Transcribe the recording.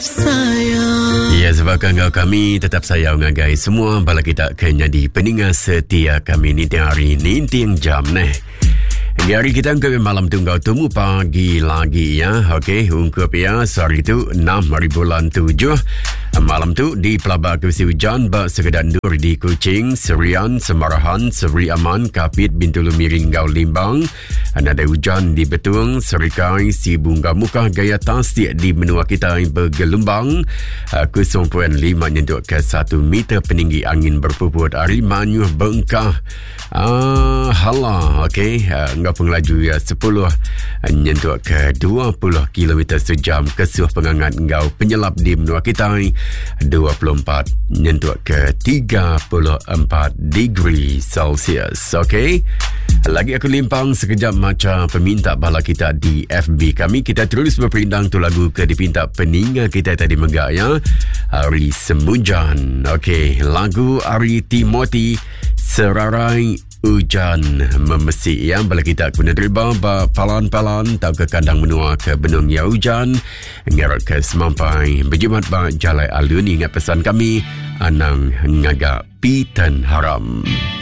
sayang. Ya, sebab kami tetap sayang ngagai semua bala kita kena di pendengar setia kami ni hari ni tiang jam neh. Di hari kita ungkap malam tunggu temu pagi lagi ya. Okey, ungkap ya sorry tu 6 hari bulan 7. Malam tu di Pelabak Kewisi Hujan bak sekedar nur di Kuching, Serian, Semarahan, Seri Aman, Kapit, Bintulu Miring, Gau Limbang. Ada hujan di Betung, Serikai, Si Bunga Mukah, Gaya Tasik di benua kita bergelombang 0.5 nyentuh ke 1 meter peninggi angin berpuput hari manyuh bengkah. Hala, okey. Enggak pengelaju ya 10 nyentuh ke 20 km sejam kesuh pengangat engkau penyelap di benua kita 24 nyentuh ke 34 degree Celsius. Okey. Lagi aku limpang sekejap macam peminta bala kita di FB kami. Kita terus berperindang tu lagu ke dipinta peninga kita tadi megak ya. Hari Semujan. Okey, lagu Ari Timothy Serarai Hujan Memesik yang bala kita guna terima palan-palan tau ke kandang menua ke benung ya hujan ngerat ke semampai berjimat ba jalai alun ingat pesan kami anang ngagak pitan haram.